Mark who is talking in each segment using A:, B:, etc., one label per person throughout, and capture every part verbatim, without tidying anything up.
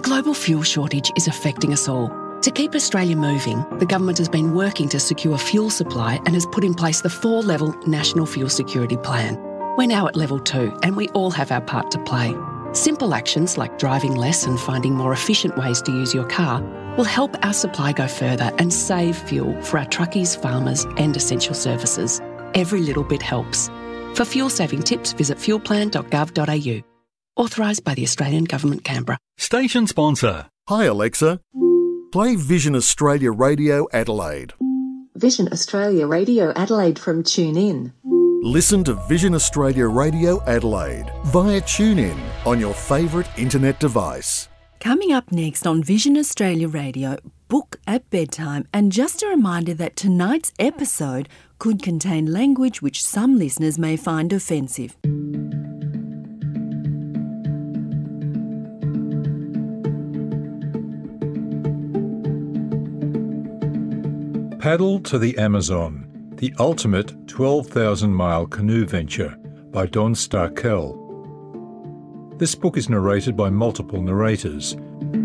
A: global fuel shortage is affecting us all. To keep Australia moving, the government has been working to secure fuel supply and has put in place the four-level National Fuel Security Plan. We're now at level two and we all have our part to play. Simple actions like driving less and finding more efficient ways to use your car will help our supply go further and save fuel for our truckies, farmers and essential services. Every little bit helps. For fuel-saving tips, visit fuel plan dot gov dot a u. Authorised by the Australian Government, Canberra.
B: Station sponsor.
C: Hi Alexa. Play Vision Australia Radio Adelaide.
D: Vision Australia Radio Adelaide from TuneIn.
C: Listen to Vision Australia Radio Adelaide via TuneIn on your favourite internet device.
E: Coming up next on Vision Australia Radio, Book at Bedtime, and just a reminder that tonight's episode could contain language which some listeners may find offensive.
F: Paddle to the Amazon, the ultimate twelve thousand mile canoe venture by Don Starkel. This book is narrated by multiple narrators.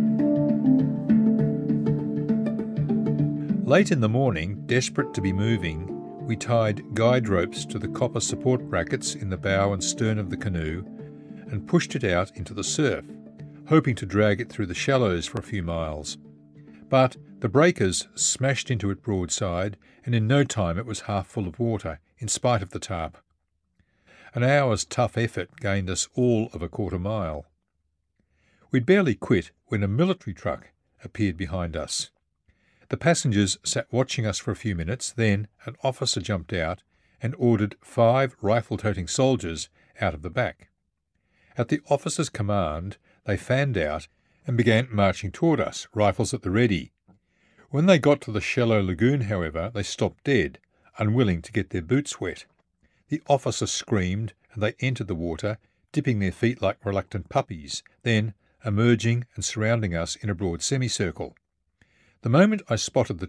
F: Late in the morning, desperate to be moving, we tied guide ropes to the copper support brackets in the bow and stern of the canoe and pushed it out into the surf, hoping to drag it through the shallows for a few miles. But the breakers smashed into it broadside, and in no time it was half full of water, in spite of the tarp. An hour's tough effort gained us all of a quarter mile. We'd barely quit when a military truck appeared behind us. The passengers sat watching us for a few minutes, then an officer jumped out and ordered five rifle-toting soldiers out of the back. At the officer's command, they fanned out and began marching toward us, rifles at the ready. When they got to the shallow lagoon, however, they stopped dead, unwilling to get their boots wet. The officer screamed, and they entered the water, dipping their feet like reluctant puppies, then emerging and surrounding us in a broad semicircle. The moment I spotted the